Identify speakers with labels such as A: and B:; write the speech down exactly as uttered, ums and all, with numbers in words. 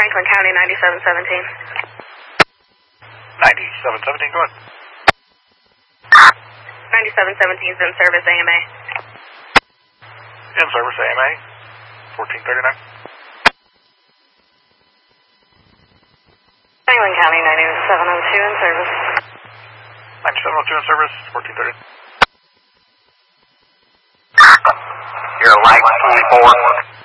A: Franklin County, ninety-seven seventeen.
B: ninety-seven seventeen, go ahead.
A: ninety-seven seventeen is in service, A M A.
B: In service, A M A, fourteen thirty-nine.
A: Franklin County, ninety-seven oh two in service.
B: ninety-seven oh two in service, fourteen thirty.
C: You're light twenty-four.